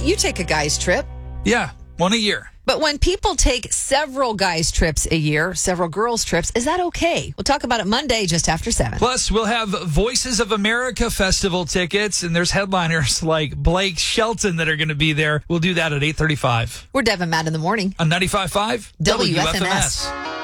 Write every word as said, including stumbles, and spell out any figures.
you take a guy's trip. Yeah, one a year. But when people take several guys' trips a year, several girls' trips, is that okay? We'll talk about it Monday just after seven. Plus, we'll have Voices of America Festival tickets, and there's headliners like Blake Shelton that are going to be there. We'll do that at eight thirty-five. We're Dev and Matt in the morning. On ninety-five point five W F M S.